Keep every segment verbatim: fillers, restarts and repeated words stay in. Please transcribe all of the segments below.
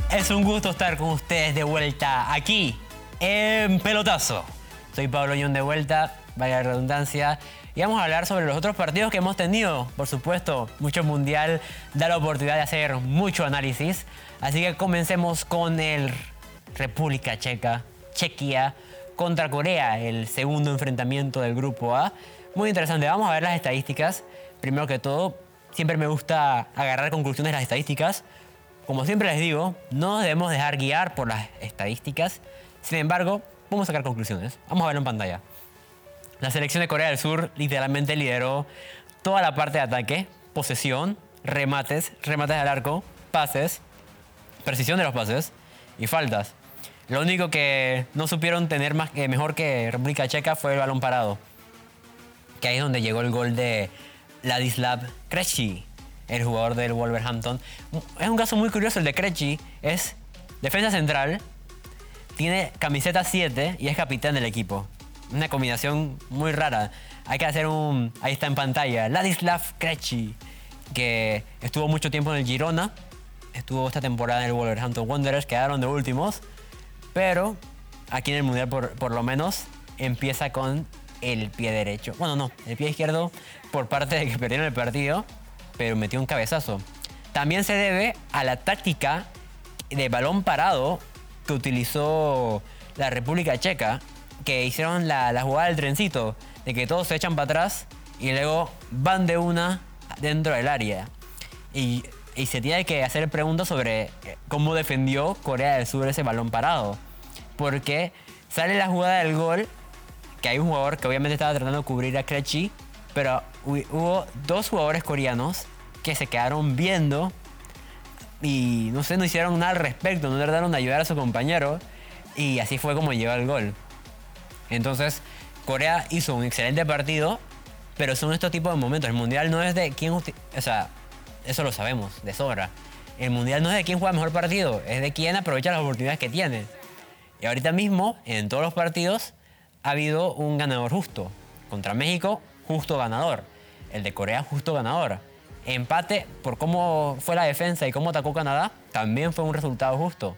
Es un gusto estar con ustedes de vuelta aquí en Pelotazo. Soy Pablo Ñón de vuelta, vaya redundancia. Y vamos a hablar sobre los otros partidos que hemos tenido. Por supuesto, mucho mundial da la oportunidad de hacer mucho análisis. Así que comencemos con el República Checa, Chequia contra Corea, el segundo enfrentamiento del Grupo A. Muy interesante, vamos a ver las estadísticas. Primero que todo, siempre me gusta agarrar conclusiones de las estadísticas. Como siempre les digo, no nos debemos dejar guiar por las estadísticas. Sin embargo, vamos a sacar conclusiones. Vamos a verlo en pantalla. La selección de Corea del Sur literalmente lideró toda la parte de ataque, posesión, remates, remates al arco, pases, precisión de los pases y faltas. Lo único que no supieron tener más, eh, mejor que República Checa fue el balón parado, que ahí es donde llegó el gol de Ladislav Krejci, el jugador del Wolverhampton. Es un caso muy curioso el de Krejci. Es defensa central, tiene camiseta siete y es capitán del equipo. Una combinación muy rara. Hay que hacer un... Ahí está en pantalla. Ladislav Krejci, que estuvo mucho tiempo en el Girona. Estuvo esta temporada en el Wolverhampton Wanderers. Quedaron de últimos. Pero aquí en el Mundial, por, por lo menos, empieza con el pie derecho. Bueno, no. El pie izquierdo por parte de que perdieron el partido, pero metió un cabezazo. También se debe a la táctica de balón parado que utilizó la República Checa, que hicieron la, la jugada del trencito, de que todos se echan para atrás y luego van de una dentro del área. Y, y se tiene que hacer preguntas sobre cómo defendió Corea del Sur ese balón parado. Porque sale la jugada del gol, que hay un jugador que obviamente estaba tratando de cubrir a Krejci, pero hubo dos jugadores coreanos que se quedaron viendo y no sé, no hicieron nada al respecto, no trataron de ayudar a su compañero, y así fue como llegó el gol. Entonces, Corea hizo un excelente partido, pero son estos tipos de momentos. El mundial no es de quién... O sea, eso lo sabemos de sobra. El mundial no es de quién juega mejor partido, es de quién aprovecha las oportunidades que tiene. Y ahorita mismo, en todos los partidos, ha habido un ganador justo. Contra México, justo ganador. El de Corea, justo ganador. Empate, por cómo fue la defensa y cómo atacó Canadá, también fue un resultado justo.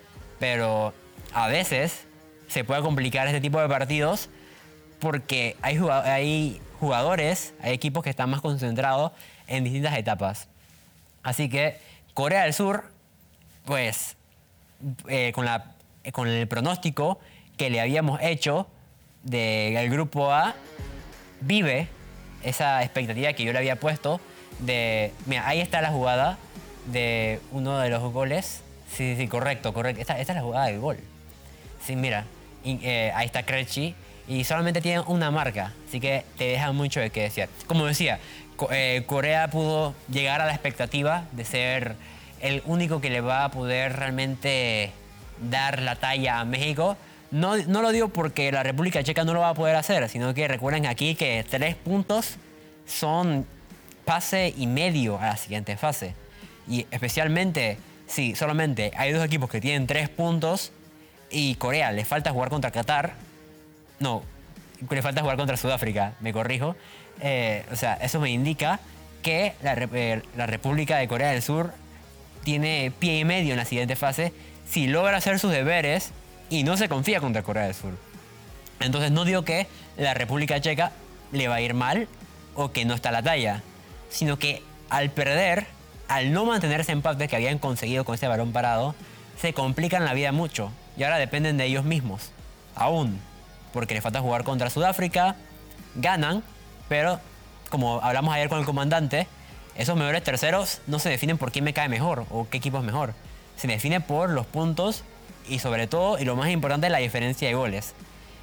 Pero a veces se puede complicar este tipo de partidos porque hay jugadores, hay, jugadores, hay equipos que están más concentrados en distintas etapas. Así que Corea del Sur, pues, eh, con, la, con el pronóstico que le habíamos hecho del Grupo A, vive esa expectativa que yo le había puesto de... Mira, ahí está la jugada de uno de los goles. Sí, sí, correcto, correcto. Esta, esta es la jugada del gol. Sí, mira, y, eh, ahí está Krejci y solamente tiene una marca, así que te deja mucho de qué decir. Como decía, Co eh, Corea pudo llegar a la expectativa de ser el único que le va a poder realmente dar la talla a México. No, no lo digo porque la República Checa no lo va a poder hacer, sino que recuerden aquí que tres puntos son pase y medio a la siguiente fase. Y especialmente si solamente hay dos equipos que tienen tres puntos y Corea le falta jugar contra Qatar, no, le falta jugar contra Sudáfrica, me corrijo. Eh, o sea, eso me indica que la, eh, la República de Corea del Sur tiene pie y medio en la siguiente fase si logra hacer sus deberes y no se confía contra Corea del Sur. Entonces no digo que la República Checa le va a ir mal o que no está a la talla, sino que al perder, al no mantener ese empate que habían conseguido con ese balón parado, se complican la vida mucho y ahora dependen de ellos mismos, aún, porque les falta jugar contra Sudáfrica, ganan, pero como hablamos ayer con el comandante, esos mejores terceros no se definen por quién me cae mejor o qué equipo es mejor, se define por los puntos y sobre todo, y lo más importante, la diferencia de goles.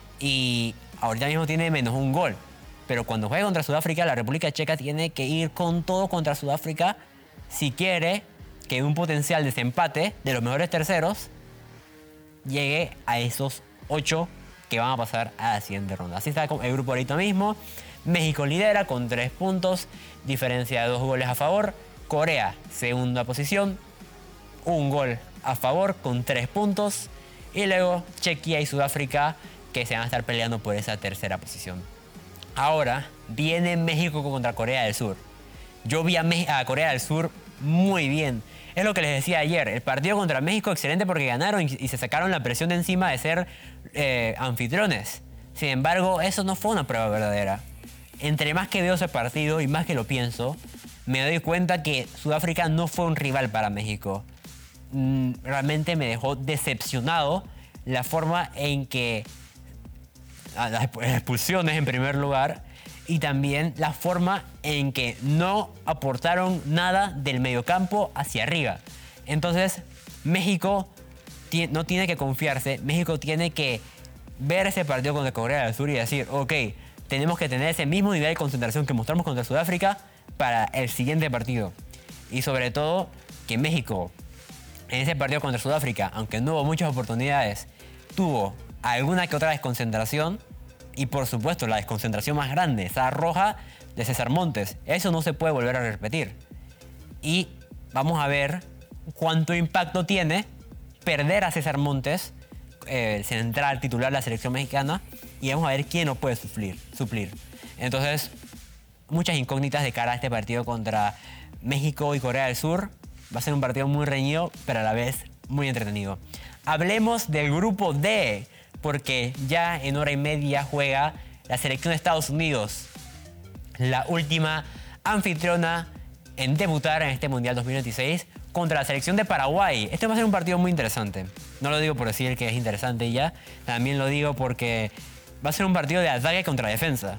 Y ahorita mismo tiene menos un gol, pero cuando juegue contra Sudáfrica, la República Checa tiene que ir con todo contra Sudáfrica si quiere que un potencial desempate de los mejores terceros llegue a esos ocho que van a pasar a la siguiente ronda. Así está el grupo ahorita mismo. México lidera con tres puntos, diferencia de dos goles a favor. Corea, segunda posición, un gol a favor con tres puntos. Y luego Chequia y Sudáfrica, que se van a estar peleando por esa tercera posición. Ahora viene México contra Corea del Sur. Yo vi a, a Corea del Sur muy bien. Es lo que les decía ayer, el partido contra México excelente porque ganaron y, y se sacaron la presión de encima de ser eh, anfitriones. Sin embargo, eso no fue una prueba verdadera. Entre más que veo ese partido y más que lo pienso, me doy cuenta que Sudáfrica no fue un rival para México. Mm, realmente me dejó decepcionado la forma en que... Las expulsiones en primer lugar y también la forma en que no aportaron nada del mediocampo hacia arriba. Entonces, México no tiene que confiarse, México tiene que ver ese partido contra Corea del Sur y decir, ok, tenemos que tener ese mismo nivel de concentración que mostramos contra Sudáfrica para el siguiente partido. Y sobre todo, que México, en ese partido contra Sudáfrica, aunque no hubo muchas oportunidades, tuvo alguna que otra desconcentración y por supuesto la desconcentración más grande, esa roja de César Montes. Eso no se puede volver a repetir. Y vamos a ver cuánto impacto tiene perder a César Montes, eh, el central titular de la selección mexicana, y vamos a ver quién lo puede suplir, suplir. Entonces, muchas incógnitas de cara a este partido contra México y Corea del Sur. Va a ser un partido muy reñido, pero a la vez muy entretenido. Hablemos del grupo D, porque ya en hora y media juega la selección de Estados Unidos, la última anfitriona en debutar en este Mundial dos mil veintiséis, contra la selección de Paraguay. Este va a ser un partido muy interesante. No lo digo por decir que es interesante ya, también lo digo porque va a ser un partido de ataque contra defensa.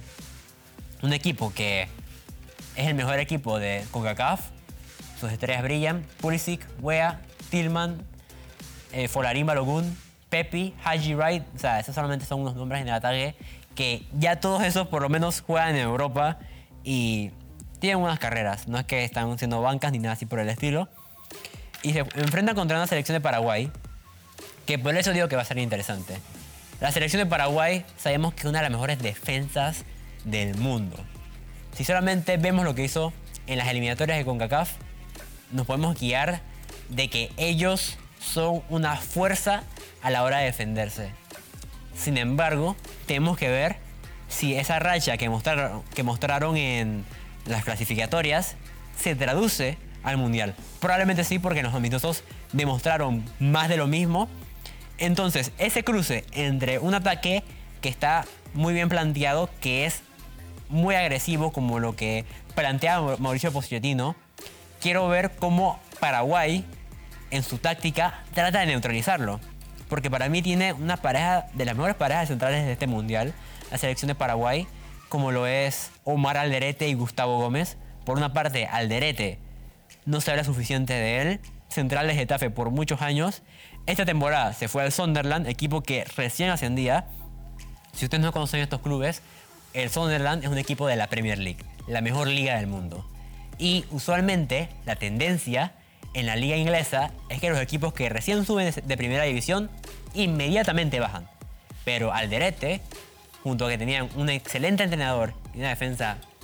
Un equipo que es el mejor equipo de CONCACAF, sus estrellas brillan, Pulisic, Weah, Tillman, eh, Folarín Balogun, Pepi, Haji Wright, o sea, esos solamente son unos nombres en el ataque que ya todos esos por lo menos juegan en Europa y tienen unas carreras, no es que están siendo bancas ni nada así por el estilo. Y se enfrentan contra una selección de Paraguay, que por eso digo que va a ser interesante. La selección de Paraguay sabemos que es una de las mejores defensas del mundo. Si solamente vemos lo que hizo en las eliminatorias de CONCACAF, nos podemos guiar de que ellos son una fuerza a la hora de defenderse. Sin embargo, tenemos que ver si esa racha que mostraron, que mostraron en las clasificatorias se traduce al Mundial. Probablemente sí, porque los amistosos demostraron más de lo mismo. Entonces, ese cruce entre un ataque que está muy bien planteado, que es muy agresivo como lo que plantea Mauricio Pochettino, quiero ver cómo Paraguay en su táctica trata de neutralizarlo. Porque para mí tiene una pareja de las mejores parejas centrales de este Mundial, la selección de Paraguay, como lo es Omar Alderete y Gustavo Gómez. Por una parte, Alderete no se habla suficiente de él, central de Getafe por muchos años. Esta temporada se fue al Sunderland, equipo que recién ascendía. Si ustedes no conocen estos clubes, el Sunderland es un equipo de la Premier League, la mejor liga del mundo. Y usualmente la tendencia en la liga inglesa es que los equipos que recién suben de primera división inmediatamente bajan. Pero Alderete, junto a que tenían un excelente entrenador y una defensa